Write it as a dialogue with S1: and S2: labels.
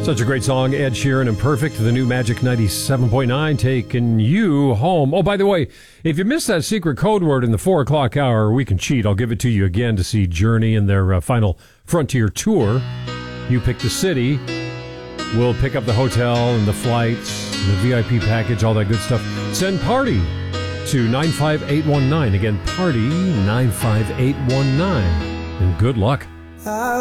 S1: Such a great song, Ed Sheeran and Perfect, the new Magic 97.9, taking you home. Oh, by the way, if you missed that secret code word in the 4 o'clock hour, we can cheat. I'll give it to you again to see Journey and their final Frontier tour. You pick the city. We'll pick up the hotel and the flights, the VIP package, all that good stuff. Send party to 95819. Again, party 95819. And good luck.